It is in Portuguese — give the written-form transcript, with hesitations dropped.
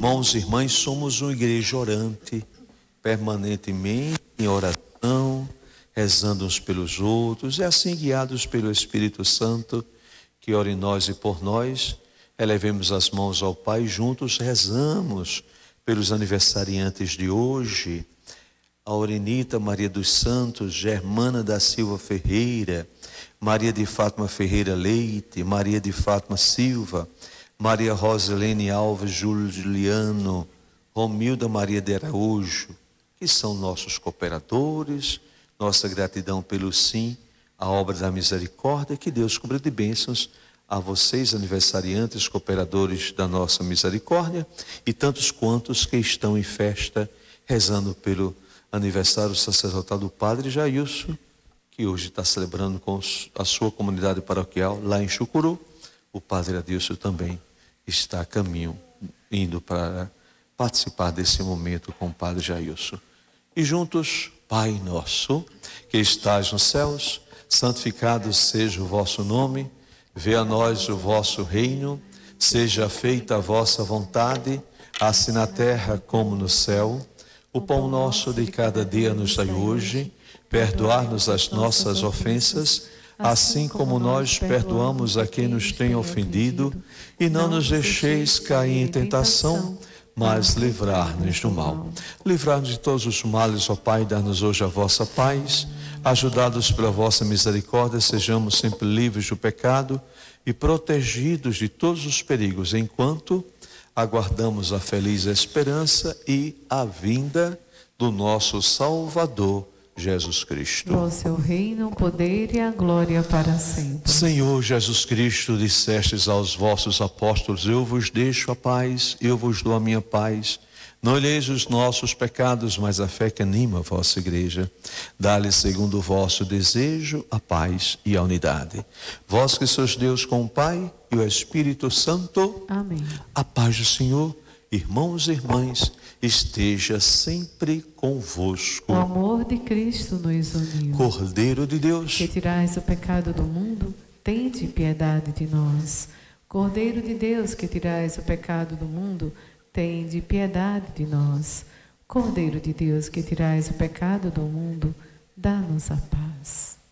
Irmãos e irmãs, somos uma igreja orante, permanentemente em oração, rezando uns pelos outros, e assim guiados pelo Espírito Santo, que ora em nós e por nós, elevemos as mãos ao Pai e juntos rezamos pelos aniversariantes de hoje, a Aurenita Maria dos Santos, Germana da Silva Ferreira, Maria de Fátima Ferreira Leite, Maria de Fátima Silva, Maria Roselene Alves Juliano, Romilda Maria de Araújo, que são nossos cooperadores, nossa gratidão pelo sim, a obra da misericórdia, que Deus cubra de bênçãos a vocês, aniversariantes, cooperadores da nossa misericórdia, e tantos quantos que estão em festa, rezando pelo aniversário sacerdotal do Padre Jailson, que hoje está celebrando com a sua comunidade paroquial lá em Chucuru. O Padre Adilson também está a caminho, indo para participar desse momento com o Padre Jailson. E juntos, Pai nosso, que estás nos céus, santificado seja o vosso nome, venha a nós o vosso reino, seja feita a vossa vontade, assim na terra como no céu. O pão nosso de cada dia nos dai hoje, perdoar-nos as nossas ofensas, assim como nós perdoamos a quem nos tem ofendido, e não nos deixeis cair em tentação, mas livrar-nos do mal. Livrar-nos de todos os males, ó Pai, dá-nos hoje a vossa paz. Ajudados pela vossa misericórdia, sejamos sempre livres do pecado e protegidos de todos os perigos, enquanto aguardamos a feliz esperança e a vinda do nosso Salvador, Jesus Cristo. Vosso é o reino, o poder e a glória para sempre. Senhor Jesus Cristo, dissestes aos vossos apóstolos: eu vos deixo a paz, eu vos dou a minha paz. Não olheis os nossos pecados, mas a fé que anima a vossa igreja. Dá-lhe, segundo o vosso desejo, a paz e a unidade. Vós que sois Deus com o Pai e o Espírito Santo. Amém. A paz do Senhor, irmãos e irmãs, esteja sempre convosco. O amor de Cristo nos uniu. Cordeiro de Deus, que tirais o pecado do mundo, tende piedade de nós. Cordeiro de Deus, que tirais o pecado do mundo, tende piedade de nós. Cordeiro de Deus, que tirais o pecado do mundo, dá-nos a paz.